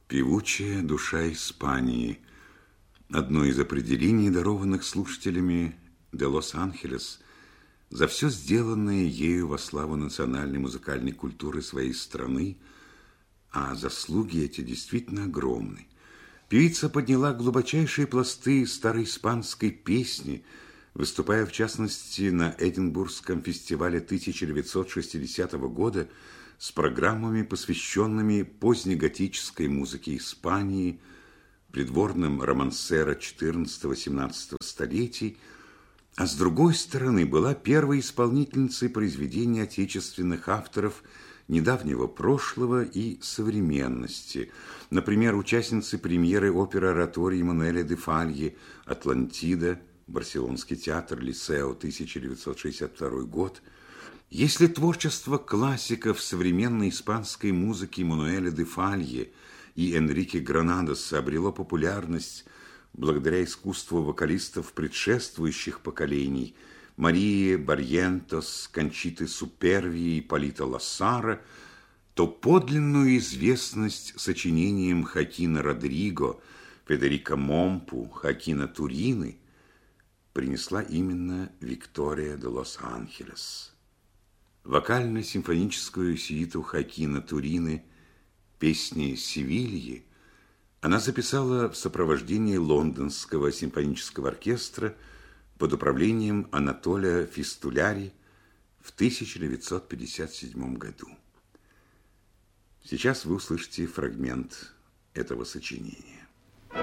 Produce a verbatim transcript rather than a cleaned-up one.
Певучая душа Испании. Одно из определений, дарованных слушателями де Лос-Анхелес, за все сделанное ею во славу национальной музыкальной культуры своей страны, а заслуги эти действительно огромны. Певица подняла глубочайшие пласты староиспанской песни, выступая, в частности, на Эдинбургском фестивале тысяча девятьсот шестидесятого года с программами, посвященными позднеготической музыке Испании, придворным романсера четырнадцатого-семнадцатого столетий, а с другой стороны была первой исполнительницей произведений отечественных авторов недавнего прошлого и современности. Например, участницей премьеры оперы-оратории Мануэля де Фальи «Атлантида», Барселонский театр, Лисео, тысяча девятьсот шестьдесят второй год. Если творчество классиков современной испанской музыки Мануэля де Фальи и Энрике Гранадоса обрело популярность благодаря искусству вокалистов предшествующих поколений Марии Барьентос, Кончиты Супервии и Полита Лассара, то подлинную известность сочинениям Хокина Родриго, Федерико Момпу, Хокина Турины принесла именно Виктория де Лос-Анхелес. Вокально-симфоническую сюиту Хокина Турины «Песни Севильи» она записала в сопровождении Лондонского симфонического оркестра под управлением Анатолия Фистуляри в тысяча девятьсот пятьдесят седьмом году. Сейчас вы услышите фрагмент этого сочинения.